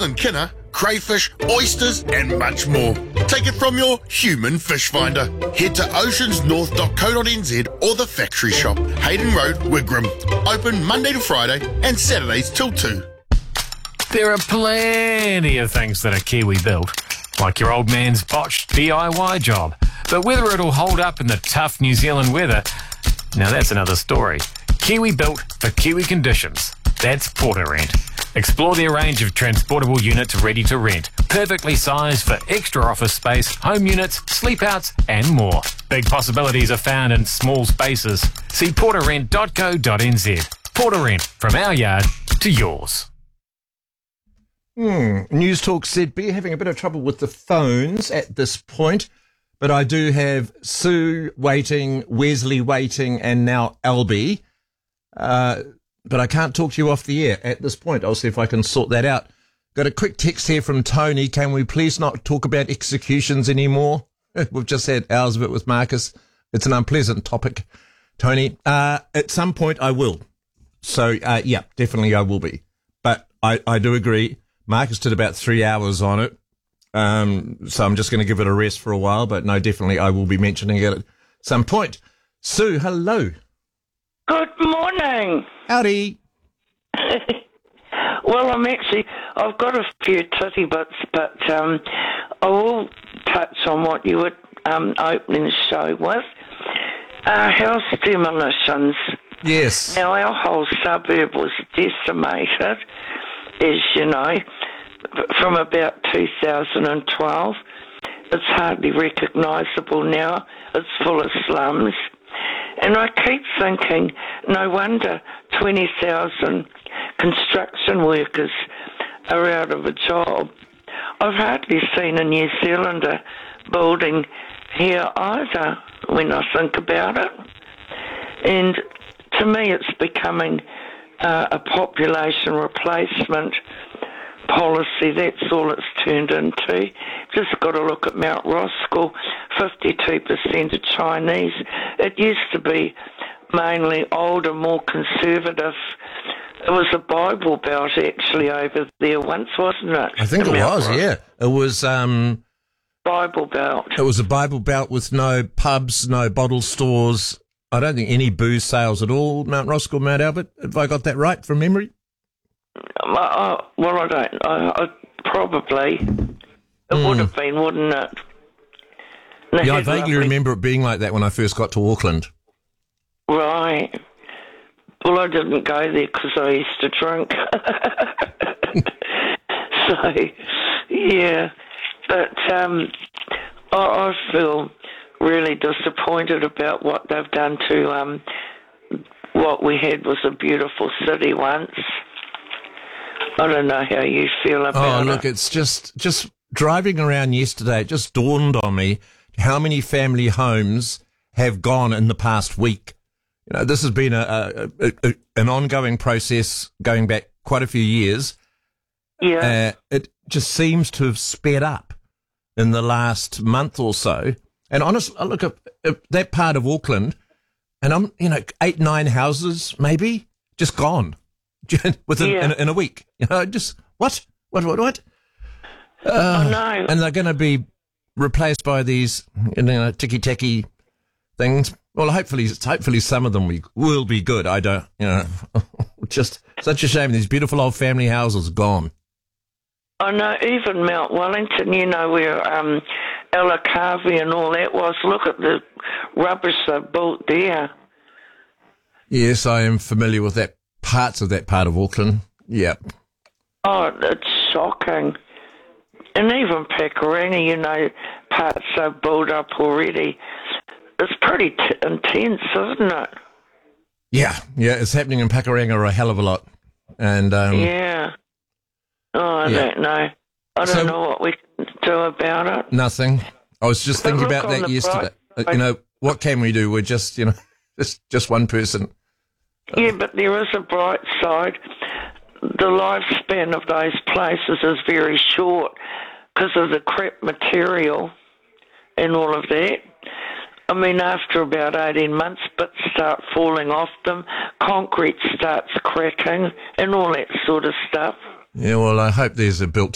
and kinner, crayfish, oysters and much more. Take it from your human fish finder. Head to oceansnorth.co.nz or the factory shop, Hayden Road, Wigram. Open Monday to Friday and Saturdays till 2. There are plenty of things that are Kiwi built, like your old man's botched DIY job. But whether it'll hold up in the tough New Zealand weather, now that's another story. Kiwi built for Kiwi conditions. That's Portarent. Explore their range of transportable units ready to rent, perfectly sized for extra office space, home units, sleep outs and more. Big possibilities are found in small spaces. See portarent.co.nz. Portarent, from our yard to yours. News Talk ZB having a bit of trouble with the phones at this point, but I do have Sue waiting, Wesley waiting, and now Albie. But I can't talk to you off the air at this point. I'll see if I can sort that out. Got a quick text here from Tony. Can we please not talk about executions anymore? We've just had hours of it with Marcus. It's an unpleasant topic, Tony. At some point I will. So, yeah, definitely I will be. But I do agree. Marcus did about 3 hours on it. So I'm just going to give it a rest for a while. But no, definitely I will be mentioning it at some point. Sue, hello. Good morning. Howdy. Well, I've got a few titty bits, but I will touch on what you were opening the show with. House demolitions. Yes. Now, our whole suburb was decimated, as you know, from about 2012. It's hardly recognisable now. It's full of slums. And I keep thinking, no wonder 20,000 construction workers are out of a job. I've hardly seen a New Zealander building here either when I think about it. And to me it's becoming a population replacement policy. That's all it's turned into. Just got to look at Mount Roskill, 52% of Chinese. It used to be mainly older, more conservative. It was a Bible Belt actually over there once, wasn't it? I think it was, yeah. It was Bible Belt. It was a Bible Belt with no pubs, no bottle stores. I don't think any booze sales at all. Mount Roskill, Mount Albert. Have I got that right from memory? Well, I don't. I probably. It would have been, wouldn't it? Yeah, I vaguely remember it being like that when I first got to Auckland. Right. Well, I didn't go there because I used to drink. So, yeah. But I feel really disappointed about what they've done to what we had was a beautiful city once. I don't know how you feel about it. Oh, look, it's just driving around yesterday, it just dawned on me how many family homes have gone in the past week. You know, this has been an ongoing process going back quite a few years. Yeah. It just seems to have sped up in the last month or so. And honestly, I look at that part of Auckland, and 8, 9 houses maybe just gone within in a week. You know, just what? I know. And they're going to be replaced by these ticky-tacky things. Well, hopefully some of them will be good. I don't, just such a shame. These beautiful old family houses gone. I know, even Mount Wellington, where Elakavi and all that was. Look at the rubbish they built there. Yes, I am familiar with parts of that part of Auckland. Yeah. Oh, it's shocking. And even Pakuranga, parts are built up already. It's pretty intense, isn't it? Yeah, it's happening in Pakuranga a hell of a lot. And yeah. Oh, I don't know. I don't know what we can do about it. Nothing. I was just thinking about that yesterday. What can we do? We're just, just one person. Yeah, but there is a bright side. The lifespan of those places is very short because of the crap material and all of that. I mean, after about 18 months, bits start falling off them, concrete starts cracking and all that sort of stuff. Yeah, well, I hope there's a built